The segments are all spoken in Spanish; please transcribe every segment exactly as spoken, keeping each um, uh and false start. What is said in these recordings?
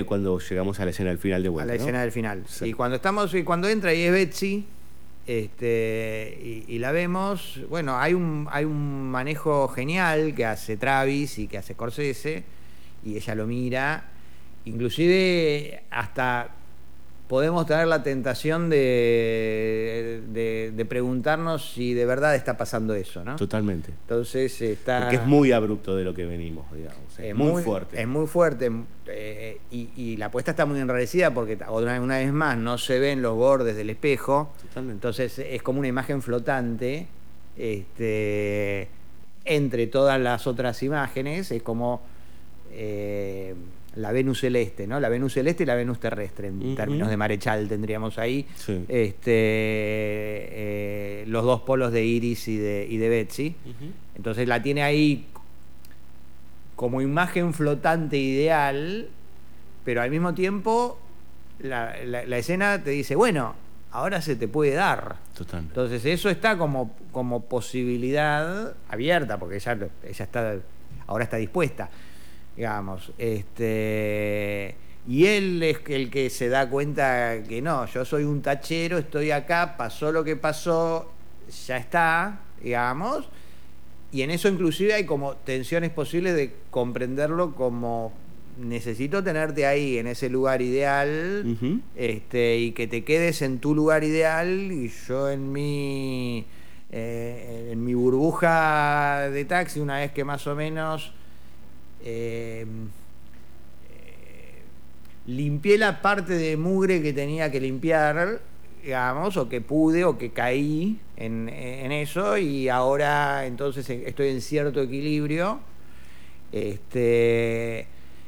cuando llegamos a la escena del final de A vuelta, la ¿no? escena del final. Sí. Y cuando estamos, y cuando entra y es Betsy, este, y, y la vemos, bueno, hay un, hay un manejo genial que hace Travis y que hace Scorsese, y ella lo mira, inclusive hasta podemos tener la tentación de, de, de preguntarnos si de verdad está pasando eso, ¿no? Totalmente. Entonces está... Porque es muy abrupto de lo que venimos, digamos. Es, Es muy, muy fuerte. Es muy fuerte. Eh, y, y la puesta está muy enrarecida porque, otra, una vez más, no se ven los bordes del espejo. Totalmente. Entonces es como una imagen flotante este, entre todas las otras imágenes. Es como eh, la Venus celeste, ¿no? La Venus celeste y la Venus terrestre, en Uh-huh. términos de Marechal tendríamos ahí. Sí. Este, eh, los dos polos de Iris y de, y de Betsy. Uh-huh. Entonces la tiene ahí como imagen flotante ideal, pero al mismo tiempo la, la, la escena te dice, bueno, ahora se te puede dar. Total. Entonces eso está como, como posibilidad abierta, porque ella, ella está, ahora está dispuesta, digamos. Este, y él es el que se da cuenta que no, yo soy un tachero, estoy acá, pasó lo que pasó, ya está, digamos. Y en eso inclusive hay como tensiones posibles de comprenderlo como necesito tenerte ahí en ese lugar ideal, Uh-huh. este, y que te quedes en tu lugar ideal y yo en mi eh, en mi burbuja de taxi, una vez que más o menos eh, eh, limpié la parte de mugre que tenía que limpiar, digamos, o que pude o que caí en, en eso, y ahora entonces estoy en cierto equilibrio, este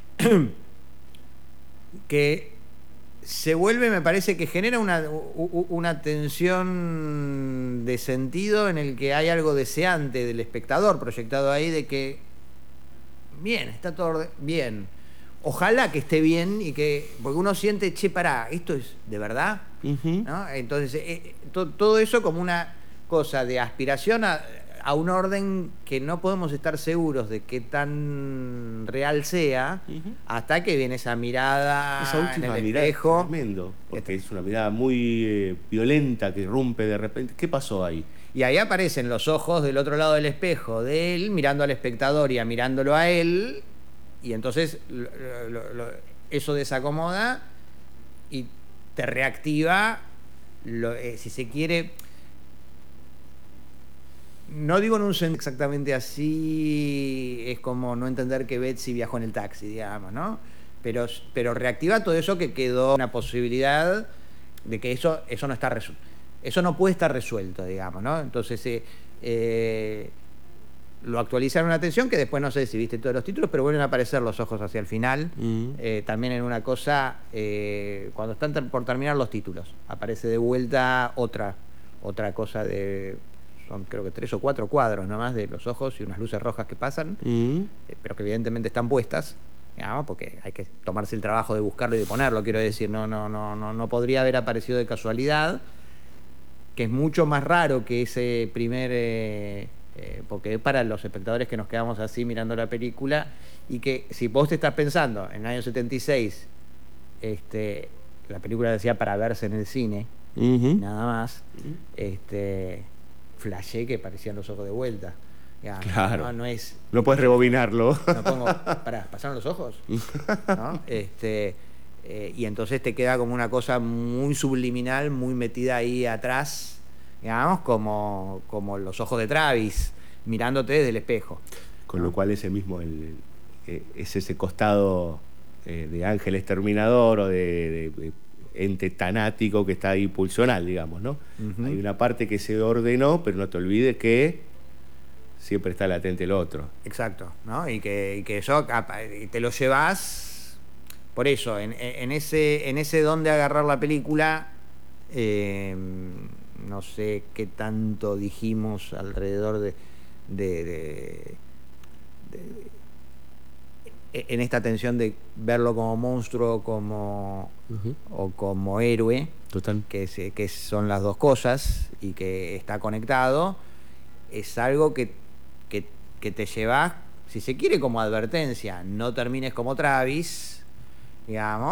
que se vuelve, me parece que genera una, una tensión de sentido en el que hay algo deseante del espectador proyectado ahí, de que bien, está todo bien, ojalá que esté bien, y que, porque uno siente, che, pará, esto es de verdad, Uh-huh. ¿no? Entonces eh, to, todo eso como una cosa de aspiración a, a un orden que no podemos estar seguros de qué tan real sea, Uh-huh. hasta que viene esa mirada Esa última en el mirada espejo. es tremendo, porque es una mirada muy eh, violenta que irrumpe de repente. ¿Qué pasó ahí? Y ahí aparecen los ojos del otro lado del espejo de él, mirando al espectador y a mirándolo a él, y entonces lo, lo, lo, eso desacomoda y te reactiva, lo, eh, si se quiere, no digo en un sentido exactamente así, es como no entender que Betsy viajó en el taxi, digamos, ¿no? Pero, pero reactiva todo eso que quedó una posibilidad de que eso, eso no está resuelto. Eso no puede estar resuelto, digamos, ¿no? Entonces eh, eh, lo actualizaron una atención que después no sé si viste todos los títulos, pero vuelven a aparecer los ojos hacia el final. Uh-huh. eh, también en una cosa, eh, cuando están por terminar los títulos, aparece de vuelta otra, otra cosa de... Son creo que tres o cuatro cuadros nomás de los ojos y unas luces rojas que pasan, uh-huh. eh, pero que evidentemente están puestas, digamos, porque hay que tomarse el trabajo de buscarlo y de ponerlo, quiero decir, no, no, no, no, no podría haber aparecido de casualidad, que es mucho más raro que ese primer... Eh, eh, porque es para los espectadores que nos quedamos así mirando la película, y que si vos te estás pensando en el año setenta y seis, este, la película decía para verse en el cine, uh-huh. nada más, uh-huh. este, flashé que parecían los ojos de vuelta. Ya, claro. No, no es... No puedes rebobinarlo. No pongo... Pará, ¿pasaron los ojos? ¿No? Este... Eh, y entonces te queda como una cosa muy subliminal, muy metida ahí atrás, digamos, como, como los ojos de Travis, mirándote desde el espejo. Con ¿no? lo cual ese mismo, el, el, es ese costado eh, de ángel exterminador o de, de, de ente tanático que está ahí pulsional, digamos, ¿no? Uh-huh. Hay una parte que se ordenó, pero no te olvides que siempre está latente el otro. Exacto, ¿no? Y que, y que eso te lo llevas... Por eso, en, en, ese, en ese don de agarrar la película, eh, no sé qué tanto dijimos alrededor de, de, de, de en esta tensión de verlo como monstruo como, uh-huh. o como héroe. Total. Que, es, que son las dos cosas y que está conectado, es algo que, que, que te llevas, si se quiere, como advertencia. No termines como Travis, digamos,